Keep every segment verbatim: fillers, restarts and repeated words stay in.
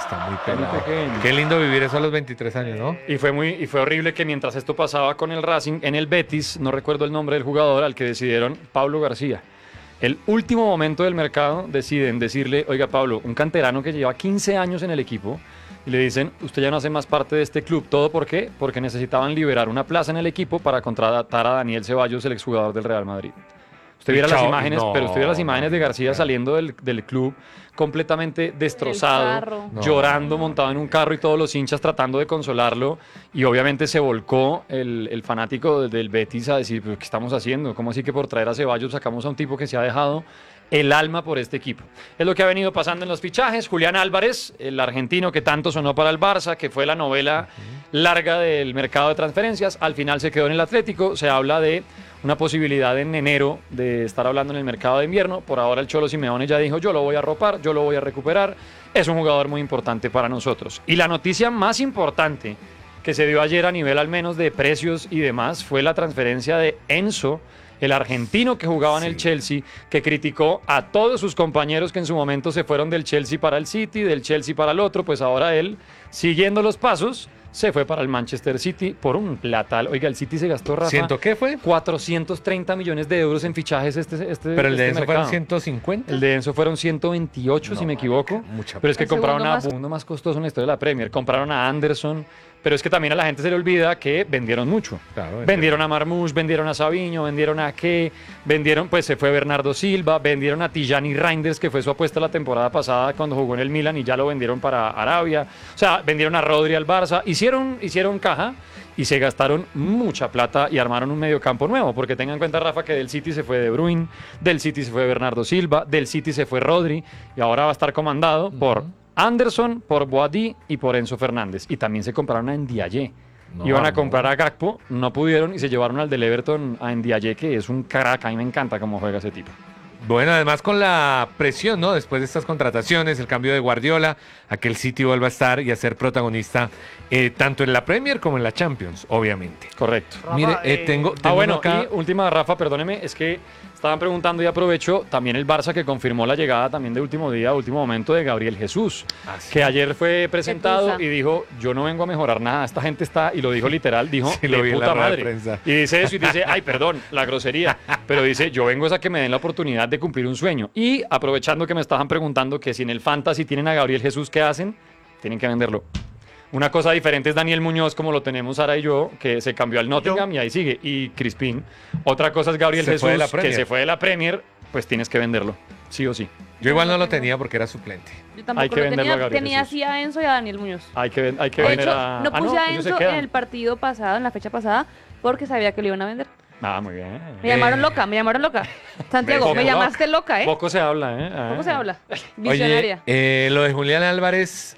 está muy Muy pelado. pequeño. Qué lindo vivir eso a los veintitrés años, ¿no? Y fue muy y fue horrible que mientras esto pasaba con el Racing, en el Betis, no recuerdo el nombre del jugador al que decidieron, Pablo García. El último momento del mercado deciden decirle, oiga Pablo, un canterano que lleva quince años en el equipo, y le dicen, usted ya no hace más parte de este club. ¿Todo por qué? Porque necesitaban liberar una plaza en el equipo para contratar a Daniel Ceballos, el exjugador del Real Madrid. Usted viera las Chao, imágenes, no, pero usted viera las no, imágenes de García no. saliendo del, del club completamente destrozado, carro. No. llorando, montado en un carro y todos los hinchas tratando de consolarlo. Y obviamente se volcó el, el fanático del Betis a decir, ¿pero qué estamos haciendo? ¿Cómo así que por traer a Ceballos sacamos a un tipo que se ha dejado el alma por este equipo? Es lo que ha venido pasando en los fichajes. Julián Álvarez, el argentino que tanto sonó para el Barça, que fue la novela larga del mercado de transferencias, al final se quedó en el Atlético. Se habla de una posibilidad en enero de estar hablando en el mercado de invierno. Por ahora el Cholo Simeone ya dijo, yo lo voy a arropar, yo lo voy a recuperar. Es un jugador muy importante para nosotros. Y la noticia más importante que se dio ayer a nivel al menos de precios y demás fue la transferencia de Enzo, el argentino que jugaba en el Chelsea, que criticó a todos sus compañeros que en su momento se fueron del Chelsea para el City, del Chelsea para el otro. Pues ahora él, siguiendo los pasos, se fue para el Manchester City por un platal. Oiga, el City se gastó, Rafa, ¿Ciento qué fue? cuatrocientos treinta millones de euros en fichajes este, este Pero el de este Enzo mercado. fueron ciento cincuenta. El de Enzo fueron ciento veintiocho, si No, me equivoco. marica, mucha Pero es que El compraron segundo a más- segundo más costoso en la historia de la Premier. Compraron a Anderson. Pero es que también a la gente se le olvida que vendieron mucho. Claro, vendieron a Marmoush, vendieron a Sabiño, vendieron a Ke, vendieron, pues se fue Bernardo Silva, vendieron a Tijani Reinders, que fue su apuesta la temporada pasada cuando jugó en el Milan y ya lo vendieron para Arabia. O sea, vendieron a Rodri al Barça, hicieron, hicieron caja y se gastaron mucha plata y armaron un mediocampo nuevo, porque tengan en cuenta, Rafa, que del City se fue De Bruyne, del City se fue Bernardo Silva, del City se fue Rodri y ahora va a estar comandado por Anderson, por Boadí y por Enzo Fernández. Y también se compraron a Ndiaye. No, Iban a no. comprar a Gakpo, no pudieron y se llevaron al del Everton a Ndiaye, que es un crack. A mí me encanta cómo juega ese tipo. Bueno, además con la presión, ¿no? Después de estas contrataciones, el cambio de Guardiola, a que el City vuelva a estar y a ser protagonista eh, tanto en la Premier como en la Champions, obviamente. Correcto. Rafa, Mire, eh, eh, tengo, Ah, tengo bueno, uno acá. y última, Rafa, perdóneme, es que estaban preguntando y aprovecho también el Barça que confirmó la llegada también de último día, último momento de Gabriel Jesús, Ah, sí. que ayer fue presentado tusa. y dijo, yo no vengo a mejorar nada, esta gente está, y lo dijo literal, dijo, Sí, lo de vi en la puta rueda de madre. prensa. Y dice eso y dice, ay, perdón, la grosería, pero dice, yo vengo es a que me den la oportunidad de cumplir un sueño. Y aprovechando que me estaban preguntando que si en el Fantasy tienen a Gabriel Jesús, ¿qué hacen? Tienen que venderlo. Una cosa diferente es Daniel Muñoz, como lo tenemos Sara y yo, que se cambió al Nottingham y ahí sigue, y Crispín. Otra cosa es Gabriel Se Jesús, fue de la que Premier. se fue de la Premier, pues tienes que venderlo, sí o sí. Yo igual no lo tenía porque era suplente. Yo tampoco Hay que lo venderlo a tenía. Gabriel Tenía Jesús. así a Enzo y a Daniel Muñoz. Hay que, ven- hay que De vender hecho, a... no Ah, puse a ellos se Enzo en quedan. el partido pasado, en la fecha pasada, porque sabía que lo iban a vender. Ah, muy bien. Me llamaron loca, me llamaron loca. Santiago, Poco me loca. llamaste loca, ¿eh? Poco se habla, ¿eh? Ah. ¿Cómo se habla? Visionaria. Oye, eh, lo de Julián Álvarez,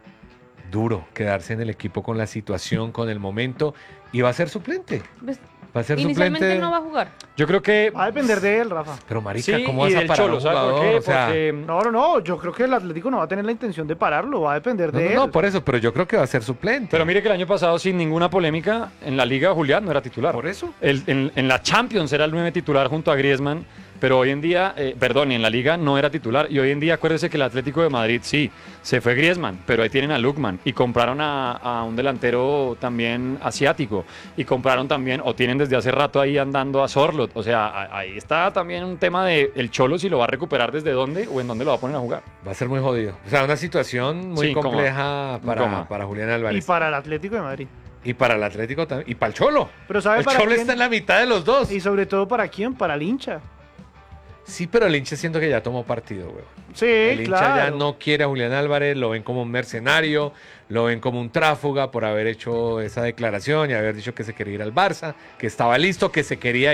duro quedarse en el equipo con la situación, con el momento, y va a ser suplente. Pues, Va a ser inicialmente suplente. no va a jugar. Yo creo que... Va a depender de él, Rafa. Pero marica, Sí, ¿cómo y vas a del parar a Cholo, un ¿sabes por jugador? qué? O sea, Porque... No, no, no. Yo creo que el Atlético no va a tener la intención de pararlo. Va a depender no, de no, él. no, por eso, pero yo creo que va a ser suplente. Pero mire que el año pasado, sin ninguna polémica, en la Liga Julián no era titular. Por eso. El- en, en la Champions era el nueve titular junto a Griezmann, pero hoy en día, eh, perdón, en la Liga no era titular. Y hoy en día, acuérdese que el Atlético de Madrid, sí, se fue Griezmann, pero ahí tienen a Lukman y compraron a, a un delantero también asiático y compraron también, o tienen desde hace rato ahí andando a Sorlot. O sea, a- ahí está también un tema de el Cholo, si lo va a recuperar desde dónde o en dónde lo va a poner a jugar. Va a ser muy jodido. O sea, una situación muy Sí, incómoda. compleja Muy para, incómoda. para Julián Y Álvarez. para el Atlético de Madrid. Y para el Atlético también. Y para el Cholo. Pero ¿sabe El para Cholo quién? está en la mitad de los dos. Y sobre todo para quién, para el hincha. Sí, pero el hincha siento que ya tomó partido, güey. Sí, El hincha claro. ya no quiere a Julián Álvarez, lo ven como un mercenario, lo ven como un tráfuga por haber hecho esa declaración y haber dicho que se quería ir al Barça, que estaba listo, que se quería